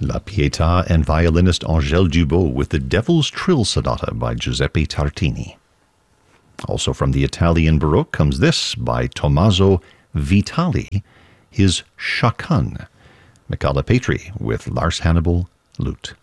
La Pietà and violinist Angèle Dubot with the Devil's Trill Sonata by Giuseppe Tartini. Also from the Italian Baroque comes this by Tommaso Vitali, his Chacan. Michala Petri with Lars Hannibal, lute.